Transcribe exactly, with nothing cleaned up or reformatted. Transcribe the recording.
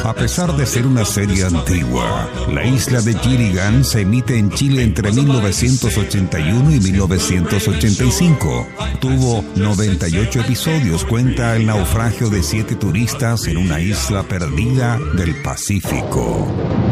A pesar de ser una serie antigua, La Isla de Gilligan se emite en Chile entre mil novecientos ochenta y uno y mil novecientos ochenta y cinco. Tuvo noventa y ocho episodios. Cuenta el naufragio de siete turistas en una isla perdida del Pacífico.